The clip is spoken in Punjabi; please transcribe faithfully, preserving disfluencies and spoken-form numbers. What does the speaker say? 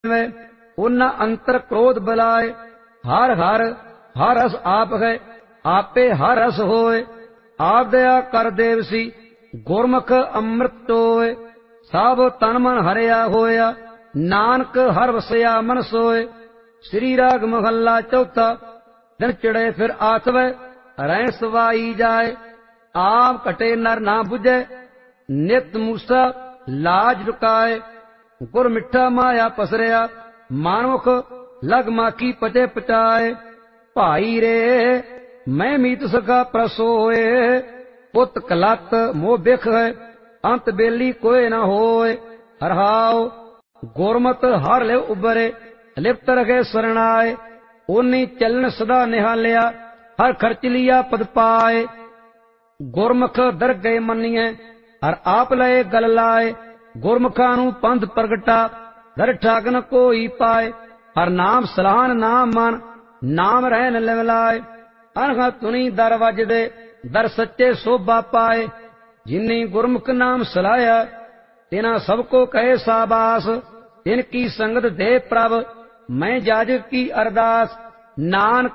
ਉਹਨਾਂ ਅੰਤਰ ਕ੍ਰੋਧ ਬਲਾਏ। ਹਰ ਹਰ ਹਰ ਰਸ ਆਪ ਹੈ, ਆਪੇ ਹਰ ਰਸ ਹੋਏ। ਆਪ ਦਇਆ ਕਰ ਦੇਵਸੀ, ਗੁਰਮੁਖ ਅੰਮ੍ਰਿਤ ਟੋਏ। ਸਭ ਤਨ ਮਨ ਹਰਿਆ ਹੋਇਆ, ਨਾਨਕ ਹਰ ਵਸਿਆ ਮਨ ਸੋਏ। ਸ੍ਰੀ ਰਾਗ ਮਹੱਲਾ ਚੌਥਾ। ਦਿਨ ਚੜੇ ਫਿਰ ਆਥਵੈ, ਰਹਿ ਸਵਾਈ ਜਾਏ। ਆਪ ਘਟੇ ਨਰ ਨਾ ਬੁਝੈ, ਨਿਤ ਮੂਸਾ ਲਾਜ ਲੁਕਾਏ। ਗੁਰ ਮਿੱਠਾ ਮਾਇਆ ਪਸਰਿਆ, ਮਾਨੁਖ ਲਗ ਮਾਖੀ ਪਚੇ ਪਚਾਏ। ਭਾਈ ਰੇ ਮੈਂ ਮੀਤ ਸਖਾ ਪ੍ਰਸੋਏ, ਪੁੱਤ ਕਲਤ ਮੋਹ ਬਿਖ ਹੈ, ਅੰਤ ਬੇਲੀ ਕੋਏ ਨਾ ਹੋਏ। ਹਰਹਾਉ ਗੁਰਮਤ ਹਰ ਲਿਵ ਉਬਰੇ, ਲਿਪਤ ਰਖੇ ਸਰਣਾਏ। ਓਨੀ ਚੱਲਣ ਸਦਾ ਨਿਹਾਲਿਆ, ਹਰ ਖਰਚ ਲਿਆ ਪਦ ਪਾਏ। ਗੁਰਮੁਖ ਦਰਗਹਿ ਮੰਨੀਐ, ਹਰ ਆਪ ਲਏ ਗਲ ਲਾਏ। ਗੁਰਮੁਖਾਂ ਨੂੰ ਪੰਥ ਪ੍ਰਗਟਾ, ਦਰ ਠਾਕ ਨ ਕੋਈ ਪਾਏ। ਹਰ ਨਾਮ ਸਲਾਹਨ ਨਾਮ ਮਨ, ਨਾਮ ਰਹਿਨ ਲਿਵ ਲਾਏ। ਅਨਹਾ ਤੁਨੀ ਦਰ ਵੱਜਦੇ, ਦਰ ਸੱਚੇ ਸੋਭਾ ਪਾਏ। ਜਿਨੀ ਗੁਰਮੁਖ ਨਾਮ ਸਲਾਹਿਆ, ਤਿਨਾ ਸਭ ਕੋ ਕਹੇ ਸਾਬਾਸ। ਤਿਨ ਕੀ ਸੰਗਤ ਦੇ ਪ੍ਰਭ, ਮੈਂ ਜਾਜਕ ਕੀ ਅਰਦਾਸ। ਨਾਨਕ